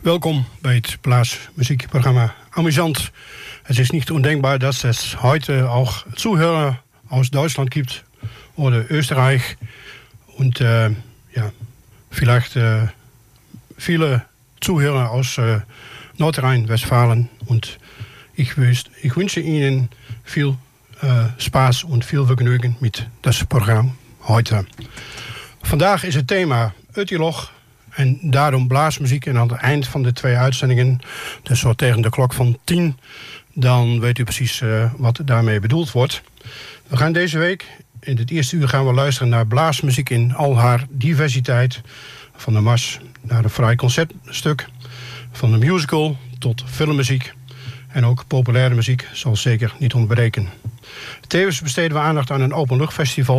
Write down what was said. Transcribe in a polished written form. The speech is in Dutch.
Welkom bei het Blasmusikprogramma Amüsant. Es ist nicht undenkbar, dass es heute auch Zuhörer aus Deutschland gibt oder Österreich und vielleicht viele Zuhörer aus Nordrhein-Westfalen. Und ich wünsche Ihnen viel Spaß und viel Vergnügen mit das Programm heute. Vandaag is het thema Uttiloch en daarom blaasmuziek. En aan het eind van de 2 uitzendingen, dus zo tegen de klok van 10, dan weet u precies wat daarmee bedoeld wordt. We gaan deze week, in het eerste uur gaan we luisteren naar blaasmuziek in al haar diversiteit. Van de mars naar een fraai concertstuk, van de musical tot filmmuziek. En ook populaire muziek zal zeker niet ontbreken. Tevens besteden we aandacht aan een openluchtfestival